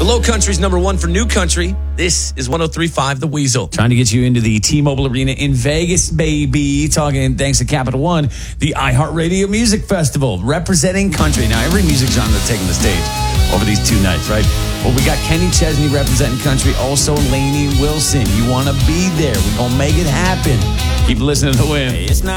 Low Country's number one for new country. This is 103.5 The Weasel. Trying to get you into the T-Mobile Arena in Vegas, baby. Talking thanks to Capital One, the iHeartRadio Music Festival, representing country. Now, every music genre taking the stage over these 2 nights, right? Well, we got Kenny Chesney representing country, also Lainey Wilson. You want to be there. We're going to make it happen. Keep listening to The Win. It's not